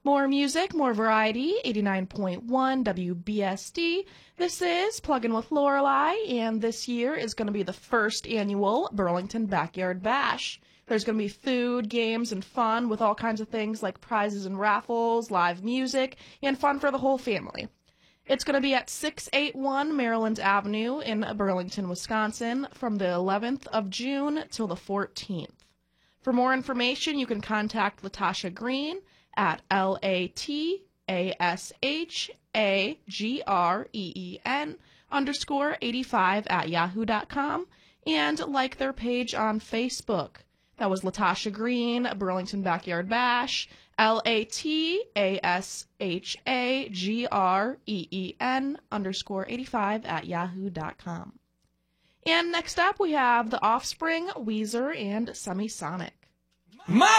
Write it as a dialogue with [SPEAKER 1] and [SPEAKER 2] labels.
[SPEAKER 1] More music, more variety, 89.1 WBSD. This is Pluggin' with Lorelei, and this year is going to be the first annual Burlington Backyard Bash. There's going to be food, games, and fun with all kinds of things like prizes and raffles, live music, and fun for the whole family. It's going to be at 681 Maryland Avenue in Burlington, Wisconsin from the 11th of June till the 14th. For more information, you can contact Latasha Green at LATASHAGREEN _85 and like their page on Facebook. That was Latasha Green, Burlington Backyard Bash, LATASHAGREEN _85 And next up, we have The Offspring, Weezer, and Semisonic.
[SPEAKER 2] My